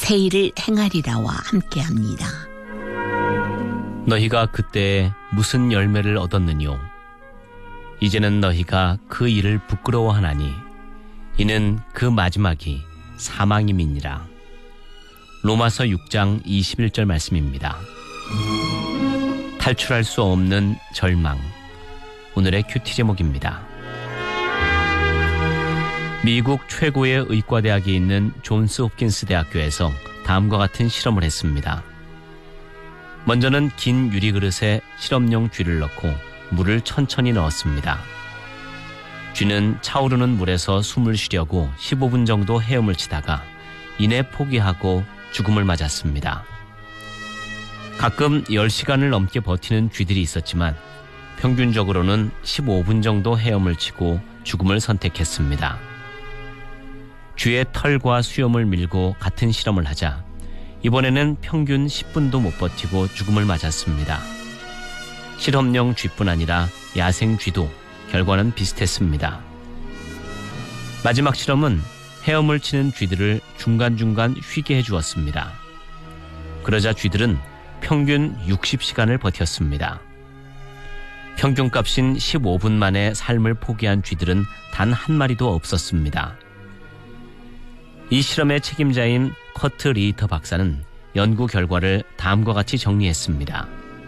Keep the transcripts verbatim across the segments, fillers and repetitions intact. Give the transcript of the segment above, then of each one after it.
새 일을 행하리라와 함께합니다. 너희가 그때 무슨 열매를 얻었느뇨? 이제는 너희가 그 일을 부끄러워하나니 이는 그 마지막이 사망임이니라. 로마서 육 장 이십일 절 말씀입니다. 탈출할 수 없는 절망. 오늘의 큐티 제목입니다. 미국 최고의 의과대학에 있는 존스 홉킨스 대학교에서 다음과 같은 실험을 했습니다. 먼저는 긴 유리그릇에 실험용 쥐를 넣고 물을 천천히 넣었습니다. 쥐는 차오르는 물에서 숨을 쉬려고 십오 분 정도 헤엄을 치다가 이내 포기하고 죽음을 맞았습니다. 가끔 열 시간을 넘게 버티는 쥐들이 있었지만 평균적으로는 십오 분 정도 헤엄을 치고 죽음을 선택했습니다. 쥐의 털과 수염을 밀고 같은 실험을 하자 이번에는 평균 십 분도 못 버티고 죽음을 맞았습니다. 실험용 쥐뿐 아니라 야생 쥐도 결과는 비슷했습니다. 마지막 실험은 헤엄을 치는 쥐들을 중간중간 쉬게 해주었습니다. 그러자 쥐들은 평균 육십 시간을 버텼습니다. 평균값인 십오 분 만에 삶을 포기한 쥐들은 단 한 마리도 없었습니다. 이 실험의 책임자인 커트 리히터 박사는 연구 결과를 다음과 같이 정리했습니다.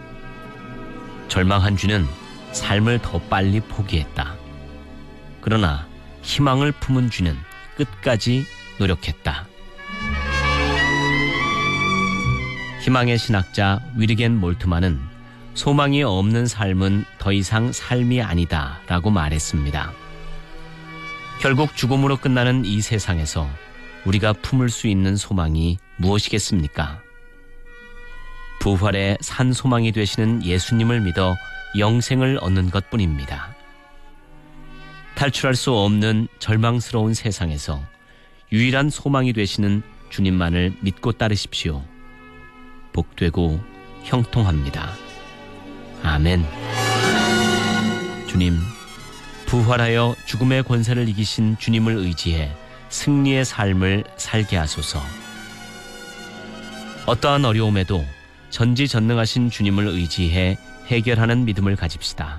절망한 쥐는 삶을 더 빨리 포기했다. 그러나 희망을 품은 쥐는 끝까지 노력했다. 희망의 신학자 위르겐 몰트만은 소망이 없는 삶은 더 이상 삶이 아니다 라고 말했습니다. 결국 죽음으로 끝나는 이 세상에서 우리가 품을 수 있는 소망이 무엇이겠습니까? 부활의 산 소망이 되시는 예수님을 믿어 영생을 얻는 것뿐입니다. 탈출할 수 없는 절망스러운 세상에서 유일한 소망이 되시는 주님만을 믿고 따르십시오. 복되고 형통합니다. 아멘. 주님, 부활하여 죽음의 권세를 이기신 주님을 의지해 승리의 삶을 살게 하소서. 어떠한 어려움에도 전지전능하신 주님을 의지해 해결하는 믿음을 가집시다.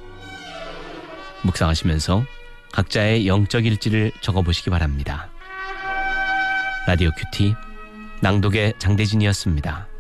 묵상하시면서 각자의 영적 일지를 적어보시기 바랍니다. 라디오 큐티 낭독의 장대진이었습니다.